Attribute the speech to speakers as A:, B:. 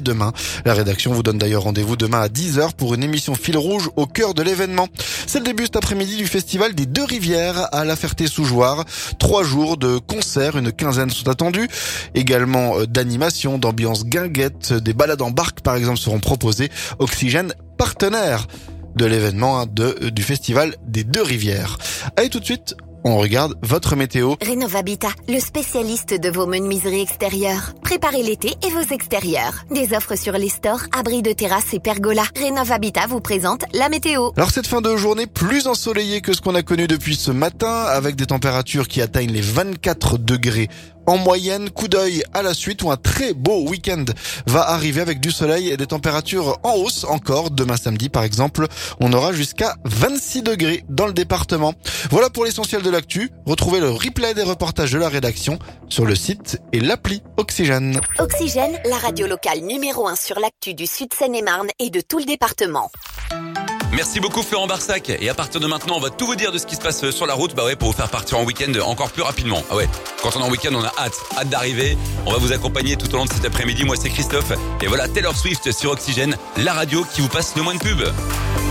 A: demain. La rédaction vous donne d'ailleurs rendez-vous demain à 10h pour une émission fil rouge au cœur de l'événement. C'est le début cet après-midi du festival des Deux Rivières à La Ferté-sous-Jouarre. 3 jours de concerts, une quinzaine sont attendus. Également d'animations, d'ambiance guinguette, des balades en barque par exemple seront proposées. Oxygène, partenaire de l'événement du festival des Deux Rivières. Allez tout de suite, on regarde votre météo.
B: Rénov'Habitat, le spécialiste de vos menuiseries extérieures. Préparez l'été et vos extérieurs. Des offres sur les stores, abris de terrasse et pergola. Rénov'Habitat vous présente la météo.
A: Alors cette fin de journée plus ensoleillée que ce qu'on a connu depuis ce matin, avec des températures qui atteignent les 24 degrés. En moyenne, coup d'œil à la suite où un très beau week-end va arriver avec du soleil et des températures en hausse encore. Demain samedi par exemple, on aura jusqu'à 26 degrés dans le département. Voilà pour l'essentiel de l'actu. Retrouvez le replay des reportages de la rédaction sur le site et l'appli Oxygène.
B: Oxygène, la radio locale numéro 1 sur l'actu du Sud Seine-et-Marne et de tout le département.
C: Merci beaucoup Florent Barsac. Et à partir de maintenant, on va tout vous dire de ce qui se passe sur la route, pour vous faire partir en week-end encore plus rapidement. Ah ouais, quand on est en week-end, on a hâte d'arriver. On va vous accompagner tout au long de cet après-midi. Moi, c'est Christophe. Et voilà, Taylor Swift sur Oxygène, la radio qui vous passe le moins de pub.